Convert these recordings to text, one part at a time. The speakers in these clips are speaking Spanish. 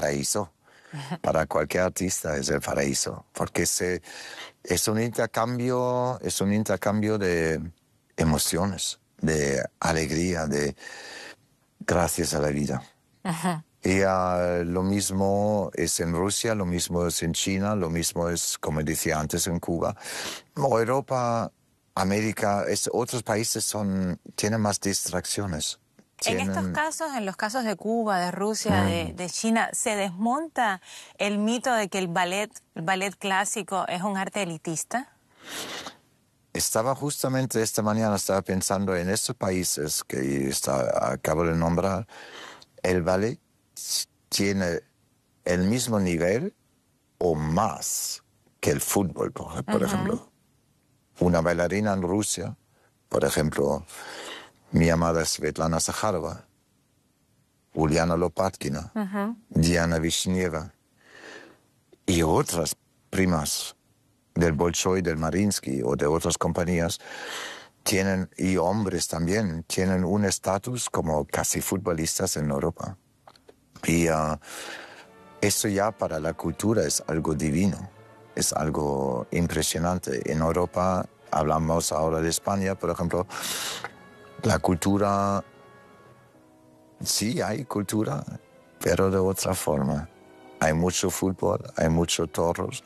paraíso. Para cualquier artista es el paraíso, porque es un intercambio de emociones, de alegría, de gracias a la vida. Ajá. Y lo mismo es en Rusia, lo mismo es en China, lo mismo es, como decía antes, en Cuba. Europa, América, otros países tienen más distracciones. En estos casos, en los casos de Cuba, de Rusia, de China, ¿se desmonta el mito de que el ballet clásico es un arte elitista? Justamente esta mañana estaba pensando en estos países que acabo de nombrar. El ballet tiene el mismo nivel o más que el fútbol, por ejemplo. Una bailarina en Rusia, por ejemplo, mi amada Svetlana Zakharova, Uliana Lopatkina, Diana Vishnieva y otras primas del Bolshoi, del Mariinsky o de otras compañías, y hombres también, tienen un estatus como casi futbolistas en Europa. Y eso ya para la cultura es algo divino, es algo impresionante. En Europa, hablamos ahora de España, por ejemplo, la cultura, sí hay cultura, pero de otra forma. Hay mucho fútbol, hay muchos toros,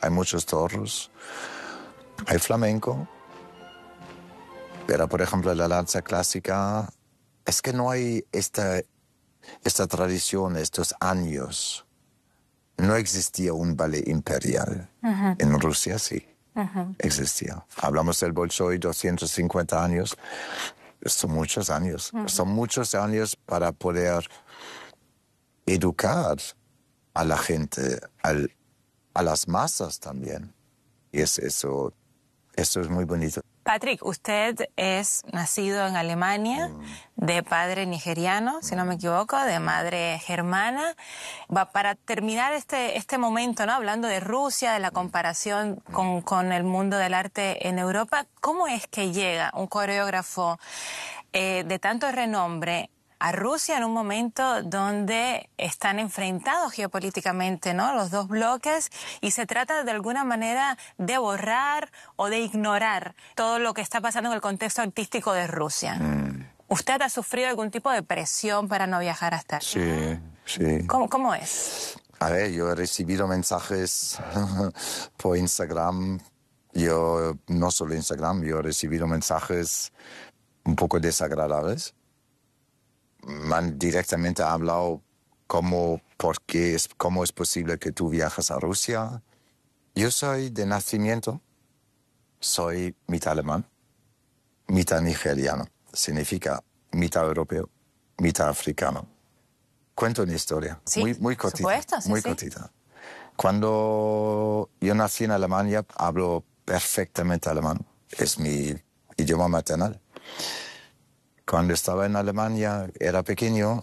hay flamenco, pero por ejemplo la danza clásica, es que no hay esta tradición, estos años. No existía un ballet imperial. En Rusia sí, existía. Hablamos del Bolshoi, 250 años. Son muchos años. Son muchos años para poder educar a la gente, a las masas también. Y eso es muy bonito. Patrick, usted es nacido en Alemania, de padre nigeriano, si no me equivoco, de madre germana. Para terminar este momento, ¿no? Hablando de Rusia, de la comparación con el mundo del arte en Europa, ¿cómo es que llega un coreógrafo de tanto renombre a Rusia en un momento donde están enfrentados geopolíticamente, ¿no?, los dos bloques, y se trata de alguna manera de borrar o de ignorar todo lo que está pasando en el contexto artístico de Rusia? ¿Usted ha sufrido algún tipo de presión para no viajar hasta allá? Sí, sí. ¿Cómo es? A ver, yo he recibido mensajes por Instagram. Yo, no solo Instagram, yo he recibido mensajes un poco desagradables. Me han directamente hablado cómo es posible que tú viajes a Rusia. Yo soy de nacimiento, soy mitad alemán, mitad nigeriano. Significa mitad europeo, mitad africano. Cuento una historia, Sí, muy cortita, supuesto, sí, muy sí. cortita. Cuando yo nací en Alemania, hablo perfectamente alemán. Es mi idioma maternal. Cuando estaba en Alemania, era pequeño,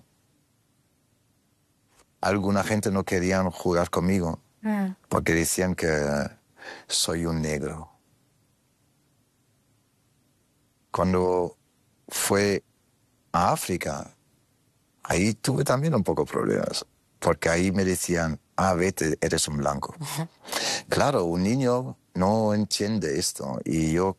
alguna gente no quería jugar conmigo porque decían que soy un negro. Cuando fue a África, ahí tuve también un poco problemas, porque ahí me decían, vete, eres un blanco. Claro, un niño no entiende esto, y yo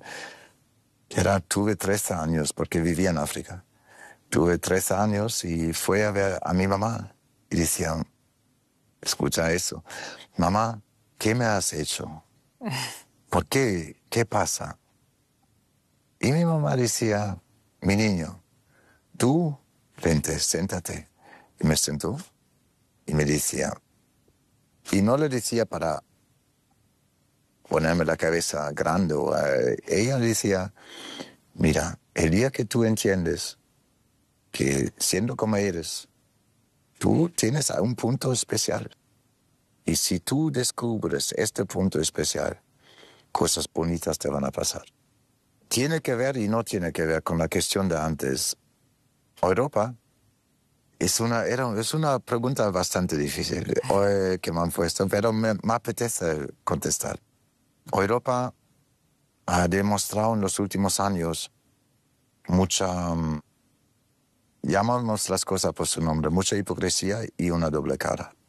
tuve 13 años, porque vivía en África. Tuve 13 años y fui a ver a mi mamá y decía, escucha eso, mamá, ¿qué me has hecho? ¿Por qué? ¿Qué pasa? Y mi mamá decía, mi niño, tú vente, siéntate. Y me sentó y me decía, y no le decía para ponerme la cabeza grande, ella decía, mira, el día que tú entiendes que siendo como eres, tú tienes un punto especial. Y si tú descubres este punto especial, cosas bonitas te van a pasar. Tiene que ver y no tiene que ver con la cuestión de antes. Europa es una pregunta bastante difícil que me han puesto, pero me apetece contestar. Europa ha demostrado en los últimos años mucha, llamamos las cosas por su nombre, mucha hipocresía y una doble cara.